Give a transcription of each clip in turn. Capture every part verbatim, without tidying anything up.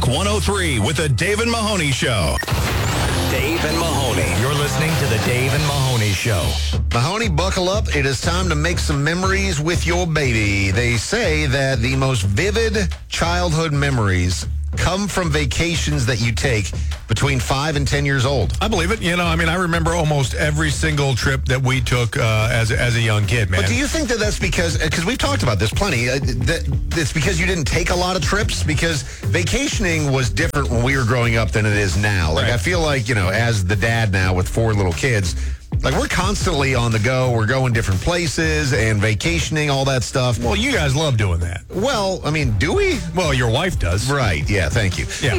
Rock one oh three with the Dave and Mahoney Show. Dave and Mahoney. You're listening to the Dave and Mahoney Show. Mahoney, buckle up. It is time to make some memories with your baby. They say that the most vivid childhood memories come from vacations that you take between five and ten years old. I believe it. You know, I mean, I remember almost every single trip that we took uh, as, as a young kid, man. But do you think that that's because, because we've talked about this plenty, uh, that it's because you didn't take a lot of trips? Because vacationing was different when we were growing up than it is now. Like, Right. I feel like, you know, as the dad now with four little kids, like, we're constantly on the go. We're going different places and vacationing, all that stuff. Well, you guys love doing that. Well, I mean, do we? Well, your wife does. Right. Yeah. Thank you. Yeah.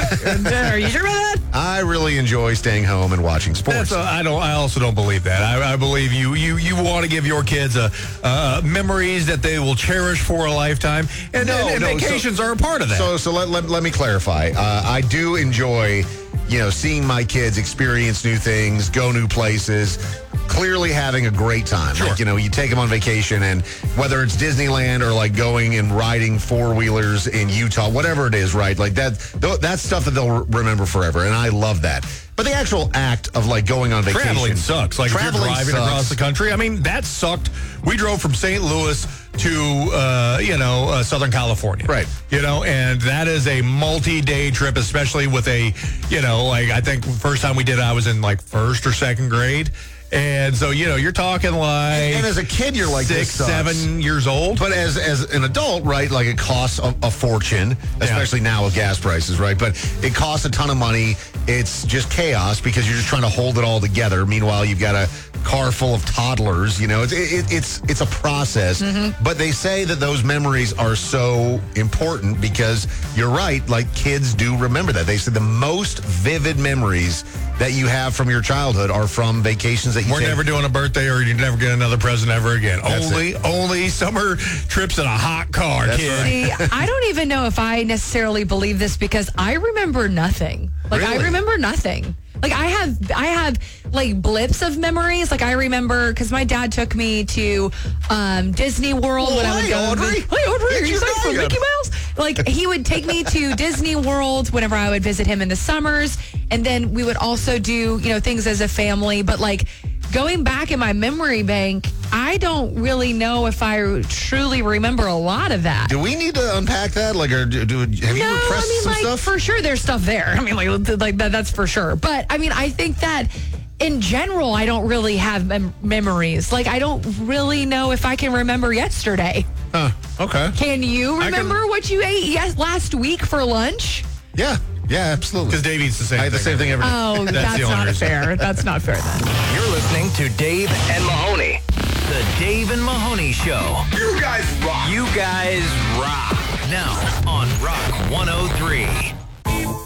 Are you sure about that? I really enjoy staying home and watching sports. That's a, I don't. I also don't believe that. I, I believe you. You you want to give your kids a, uh, memories that they will cherish for a lifetime, and, No, and, and no, vacations so- are a part of that. So, so let, let, let me clarify. Uh, I do enjoy, you know, seeing my kids experience new things, go new places, clearly having a great time. Sure. Like, you know, you take them on vacation, and whether it's Disneyland or like going and riding four-wheelers in Utah, whatever it is, right? Like that, th- that's stuff that they'll re- remember forever, and I love that. But the actual act of like going on vacation. Traveling sucks. Like Traveling if you're driving sucks. across the country. I mean, that sucked. We drove from Saint Louis to, uh, you know, uh, Southern California. Right. You know, and that is a multi-day trip, especially with a, you know, like I think first time we did it, I was in like first or second grade. And so, you know, you're talking like... And as a kid, you're like, six, this sucks. seven years old. But as as an adult, right, like it costs a, a fortune, especially now with gas prices, right? But it costs a ton of money. It's just chaos because you're just trying to hold it all together. Meanwhile, you've got a car full of toddlers. You know, it's it, it's it's a process. Mm-hmm. But they say that those memories are so important because you're right. Like kids do remember that. They said the most vivid memories that you have from your childhood are from vacations that you We're take. never doing a birthday or you never get another present ever again. That's only only summer trips in a hot car, That's kid. right. See, I don't even know if I necessarily believe this because I remember nothing. Like I Really? remember nothing. Like I have, I have like blips of memories. Like I remember because my dad took me to um, Disney World Oh, when I would hi, go. Audrey. Hi, Audrey. Are Get you your guys from dog up. Mickey Mouse? Like he would take me to Disney World whenever I would visit him in the summers, and then we would also do you know things as a family. But like going back in my memory bank, I don't really know if I truly remember a lot of that. Do we need to unpack that? Like, or do, do have you No, repressed I mean, some like, stuff? for sure there's stuff there. I mean, like, like that, that's for sure. But, I mean, I think that in general, I don't really have mem- memories. Like, I don't really know if I can remember yesterday. Huh. Okay. Can you I can- remember what you ate yes, last week for lunch? Yeah. Yeah, absolutely. Because Dave eats the same I eat the same thing every day. Oh, That's that's, the only not reason. fair. That's not fair then. You're listening to Dave and Mahoney. The Dave and Mahoney Show. You guys rock. You guys rock. Now on Rock one oh three.